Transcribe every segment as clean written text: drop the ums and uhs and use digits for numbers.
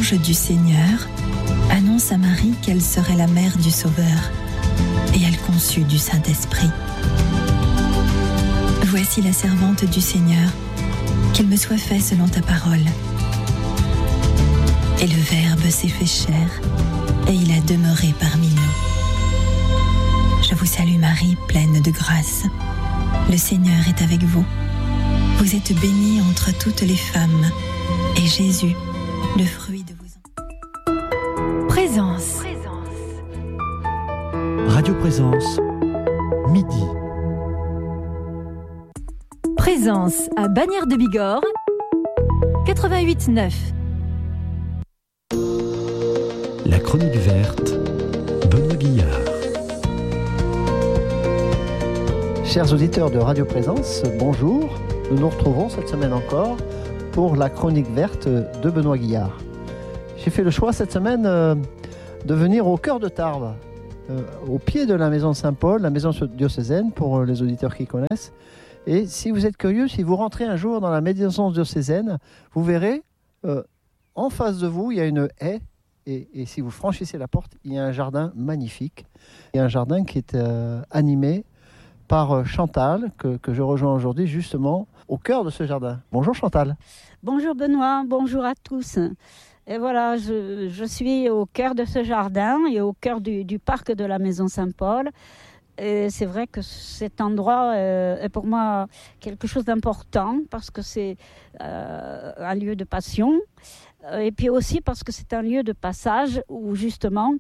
l'ange du Seigneur annonce à Marie qu'elle serait la mère du Sauveur, et elle conçut du Saint-Esprit. Voici la servante du Seigneur, qu'il me soit fait selon ta parole. Et le Verbe s'est fait chair, et il a demeuré parmi nous. Je vous salue Marie, pleine de grâce. Le Seigneur est avec vous. Vous êtes bénie entre toutes les femmes, et Jésus, le fruit de vos entrailles. Présence. Radio Présence, midi. Présence à Bagnères de Bigorre, 88.9. La chronique verte, Benoît Guillard. Chers auditeurs de Radio Présence, bonjour. Nous nous retrouvons cette semaine encore pour la chronique verte de Benoît Guillard. J'ai fait le choix cette semaine de venir au cœur de Tarbes, au pied de la maison Saint-Paul, la maison diocésaine pour les auditeurs qui connaissent. Et si vous êtes curieux, si vous rentrez un jour dans la maison diocésaine, vous verrez en face de vous, il y a une haie. Et si vous franchissez la porte, il y a un jardin magnifique. Il y a un jardin qui est animé par Chantal, que je rejoins aujourd'hui justement au cœur de ce jardin. Bonjour Chantal. Bonjour Benoît, bonjour à tous. Et voilà, je suis au cœur de ce jardin et au cœur du parc de la Maison Saint-Paul. Et c'est vrai que cet endroit est pour moi quelque chose d'important parce que c'est un lieu de passion. Et puis aussi parce que c'est un lieu de passage où justement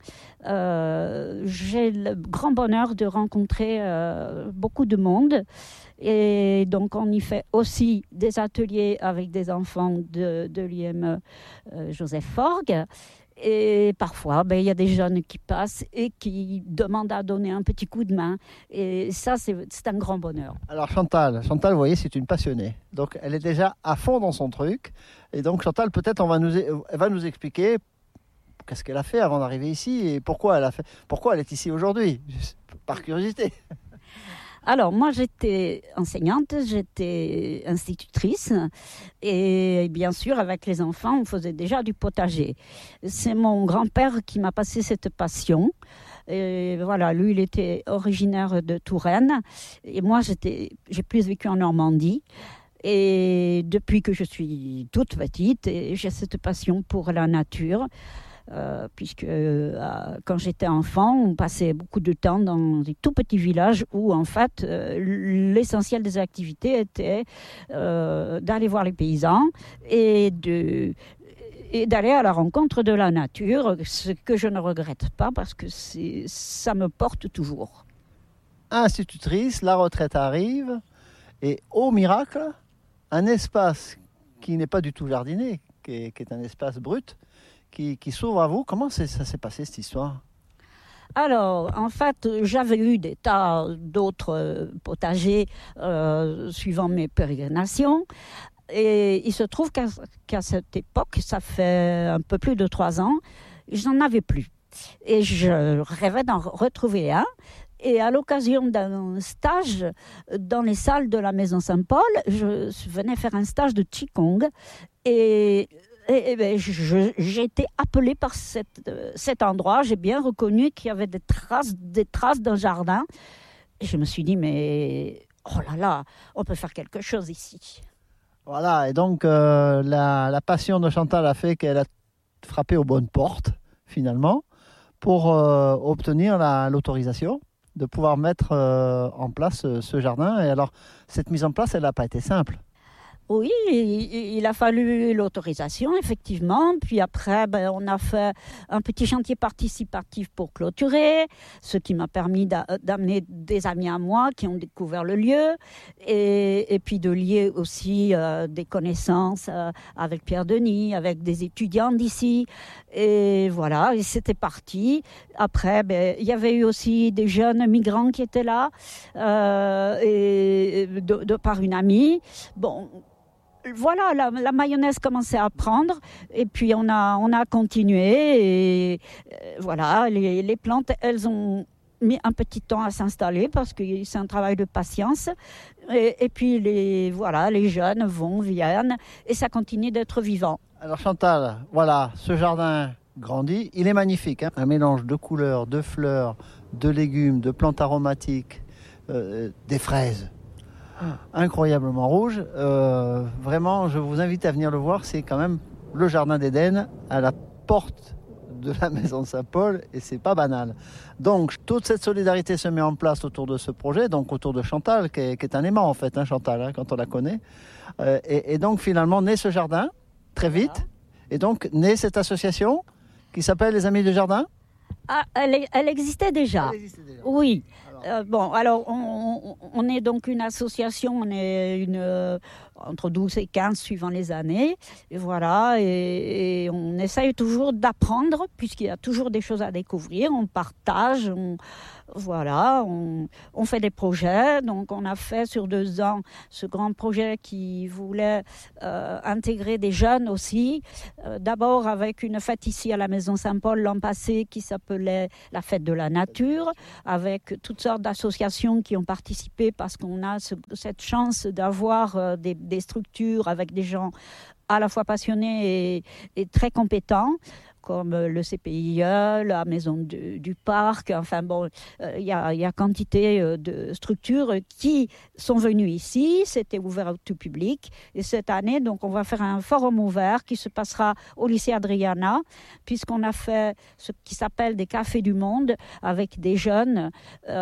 j'ai le grand bonheur de rencontrer beaucoup de monde. Et donc on y fait aussi des ateliers avec des enfants de l'IME Joseph Forgues. Et parfois, il y a des jeunes qui passent et qui demandent à donner un petit coup de main. Et ça, c'est un grand bonheur. Alors Chantal, vous voyez, c'est une passionnée. Donc, elle est déjà à fond dans son truc. Et donc, Chantal, peut-être, elle va nous expliquer qu'est-ce qu'elle a fait avant d'arriver ici et pourquoi elle est ici aujourd'hui, par curiosité. Alors, moi, j'étais enseignante, j'étais institutrice et bien sûr, avec les enfants, on faisait déjà du potager. C'est mon grand-père qui m'a passé cette passion. Et voilà, lui, il était originaire de Touraine et moi, j'ai plus vécu en Normandie. Et depuis que je suis toute petite, j'ai cette passion pour la nature. Puisque quand j'étais enfant, on passait beaucoup de temps dans des tout petits villages où en fait l'essentiel des activités était d'aller voir les paysans et d'aller à la rencontre de la nature, ce que je ne regrette pas parce que ça me porte toujours. Institutrice, la retraite arrive et au miracle, un espace qui n'est pas du tout jardiné, qui est un espace brut, qui s'ouvre à vous. Comment ça s'est passé cette histoire ? Alors, en fait, j'avais eu des tas d'autres potagers suivant mes pérégrinations. Et il se trouve qu'à cette époque, ça fait un peu plus de 3 ans, je n'en avais plus. Et je rêvais d'en retrouver un. Et à l'occasion d'un stage dans les salles de la Maison Saint-Paul, je venais faire un stage de Qigong. Et j'ai été appelée par cet endroit. J'ai bien reconnu qu'il y avait des traces d'un jardin. Et je me suis dit, mais oh là là, on peut faire quelque chose ici. Voilà, et donc la passion de Chantal a fait qu'elle a frappé aux bonnes portes, finalement, pour obtenir l'autorisation de pouvoir mettre en place ce jardin. Et alors, cette mise en place, elle n'a pas été simple. Oui, il a fallu l'autorisation, effectivement. Puis après, on a fait un petit chantier participatif pour clôturer, ce qui m'a permis d'amener des amis à moi qui ont découvert le lieu et puis de lier aussi des connaissances avec Pierre Denis, avec des étudiants d'ici. Et voilà, et c'était parti. Après, il y avait eu aussi des jeunes migrants qui étaient là, et par une amie. Bon, voilà, la mayonnaise commençait à prendre et puis on a continué et voilà, les plantes, elles ont mis un petit temps à s'installer parce que c'est un travail de patience et puis les jeunes viennent et ça continue d'être vivant. Alors Chantal, voilà, ce jardin grandit, il est magnifique, hein, un mélange de couleurs, de fleurs, de légumes, de plantes aromatiques, des fraises. Incroyablement rouges. Vraiment, je vous invite à venir le voir, c'est quand même le jardin d'Éden à la porte de la maison de Saint-Paul et c'est pas banal. Donc toute cette solidarité se met en place autour de ce projet, donc autour de Chantal qui est un aimant en fait, hein, Chantal, hein, quand on la connaît. Et donc finalement naît ce jardin très vite. Voilà. Et donc naît cette association qui s'appelle les Amis du Jardin. Ah, elle existait déjà. Oui. Alors on est donc une association, on est entre 12 et 15 suivant les années. Et voilà, et on essaye toujours d'apprendre, puisqu'il y a toujours des choses à découvrir. On partage, on fait des projets. Donc on a fait sur 2 ans ce grand projet qui voulait intégrer des jeunes aussi. D'abord avec une fête ici à la Maison Saint-Paul l'an passé qui s'appelait la Fête de la Nature, avec toutes sortes d'associations qui ont participé parce qu'on a cette chance d'avoir des structures avec des gens à la fois passionnés et très compétents, comme le CPIE, la Maison du Parc. Enfin bon, il y a quantité de structures qui sont venues ici. C'était ouvert au tout public. Et cette année, donc, on va faire un forum ouvert qui se passera au lycée Adriana, puisqu'on a fait ce qui s'appelle des cafés du monde avec des jeunes,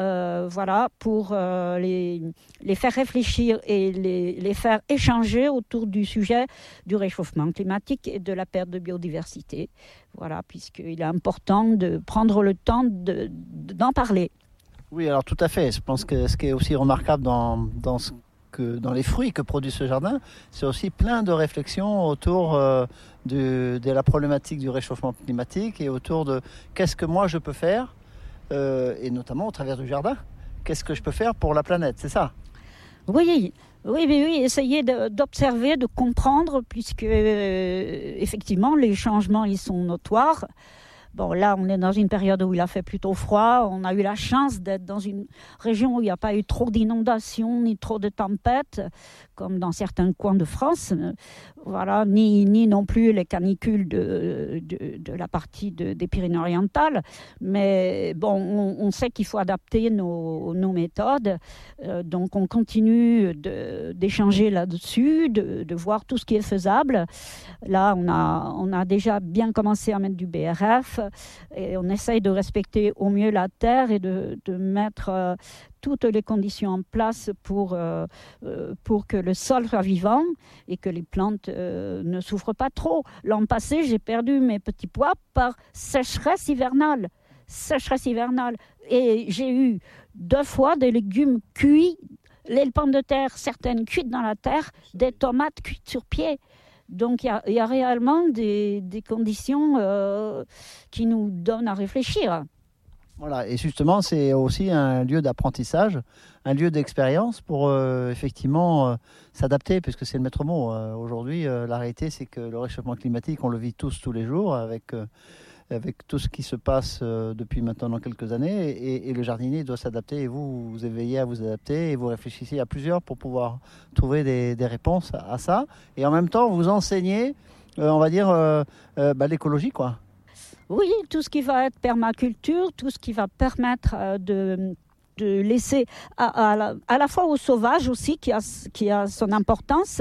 pour les faire réfléchir et les faire échanger autour du sujet du réchauffement climatique et de la perte de biodiversité. Voilà, puisqu'il est important de prendre le temps d'en parler. Oui, alors tout à fait. Je pense que ce qui est aussi remarquable dans les fruits que produit ce jardin, c'est aussi plein de réflexions autour de la problématique du réchauffement climatique et autour de qu'est-ce que moi je peux faire, et notamment au travers du jardin, qu'est-ce que je peux faire pour la planète, c'est ça ? Oui, essayer d'observer, de comprendre, puisque effectivement les changements ils sont notoires. Bon, là, on est dans une période où il a fait plutôt froid. On a eu la chance d'être dans une région où il n'y a pas eu trop d'inondations ni trop de tempêtes, comme dans certains coins de France. Voilà, ni non plus les canicules de la partie des Pyrénées-Orientales. Mais bon, on sait qu'il faut adapter nos méthodes. Donc, on continue d'échanger là-dessus, de voir tout ce qui est faisable. Là, on a déjà bien commencé à mettre du BRF. Et on essaye de respecter au mieux la terre et de mettre toutes les conditions en place pour que le sol soit vivant et que les plantes ne souffrent pas trop. L'an passé, j'ai perdu mes petits pois par sécheresse hivernale. Et j'ai eu 2 fois des légumes cuits, les pommes de terre, certaines cuites dans la terre, des tomates cuites sur pied. Donc, il y a réellement des conditions qui nous donnent à réfléchir. Voilà, et justement, c'est aussi un lieu d'apprentissage, un lieu d'expérience pour effectivement s'adapter, puisque c'est le maître mot. Aujourd'hui, la réalité, c'est que le réchauffement climatique, on le vit tous les jours, avec tout ce qui se passe depuis maintenant quelques années, et le jardinier doit s'adapter, et vous veillez à vous adapter, et vous réfléchissez à plusieurs pour pouvoir trouver des réponses à ça, et en même temps, vous enseignez, on va dire, l'écologie, quoi. Oui, tout ce qui va être permaculture, tout ce qui va permettre de laisser à la fois au sauvage aussi, qui a son importance,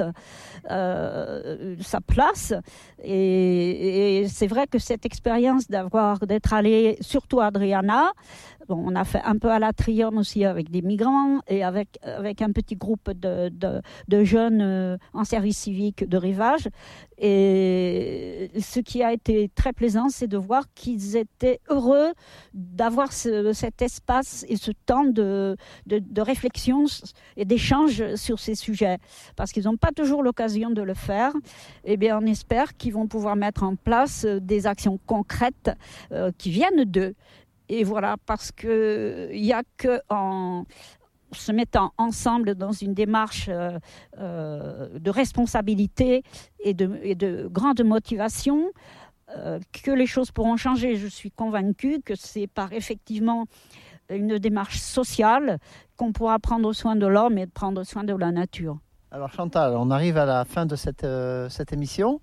sa place. Et c'est vrai que cette expérience d'être allé surtout à Adriana, bon, on a fait un peu à la Trium aussi avec des migrants et avec un petit groupe de jeunes en service civique de rivage. Et ce qui a été très plaisant, c'est de voir qu'ils étaient heureux d'avoir cet espace et ce temps de réflexion et d'échange sur ces sujets. Parce qu'ils n'ont pas toujours l'occasion de le faire. Eh bien, on espère qu'ils vont pouvoir mettre en place des actions concrètes qui viennent d'eux. Et voilà, parce qu'il n'y a qu'en se mettant ensemble dans une démarche de responsabilité et de grande motivation que les choses pourront changer. Je suis convaincue que c'est par effectivement une démarche sociale qu'on pourra prendre soin de l'homme et prendre soin de la nature. Alors Chantal, on arrive à la fin de cette émission.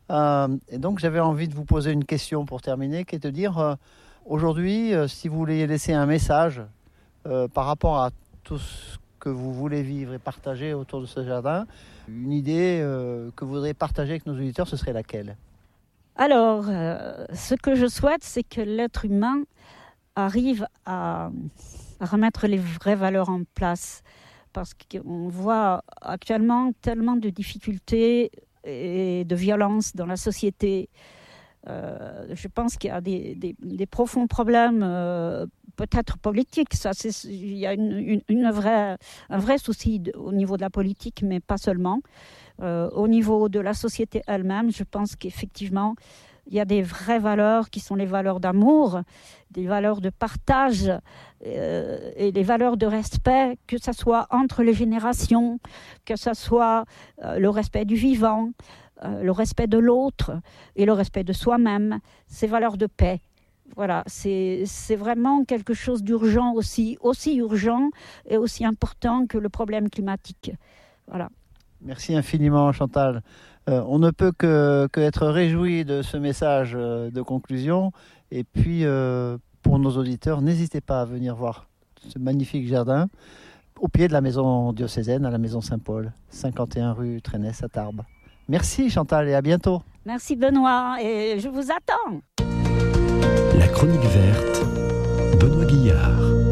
Et donc j'avais envie de vous poser une question pour terminer, qui est de dire, aujourd'hui, si vous voulez laisser un message par rapport à tout ce que vous voulez vivre et partager autour de ce jardin, une idée que vous voudriez partager avec nos auditeurs, ce serait laquelle ? Alors, ce que je souhaite, c'est que l'être humain arrive à remettre les vraies valeurs en place. Parce qu'on voit actuellement tellement de difficultés et de violences dans la société. Je pense qu'il y a des profonds problèmes, peut-être politiques. Il y a un vrai souci au niveau de la politique, mais pas seulement. Au niveau de la société elle-même, je pense qu'effectivement, il y a des vraies valeurs qui sont les valeurs d'amour, des valeurs de partage et des valeurs de respect, que ce soit entre les générations, que ce soit le respect du vivant, le respect de l'autre et le respect de soi-même, ces valeurs de paix. Voilà, c'est vraiment quelque chose d'urgent aussi urgent et aussi important que le problème climatique. Voilà. Merci infiniment, Chantal. On ne peut que être réjoui de ce message de conclusion. Et puis, pour nos auditeurs, n'hésitez pas à venir voir ce magnifique jardin au pied de la maison diocésaine, à la maison Saint-Paul, 51 rue Trenès à Tarbes. Merci Chantal et à bientôt. Merci Benoît et je vous attends. La chronique verte, Benoît Guillard.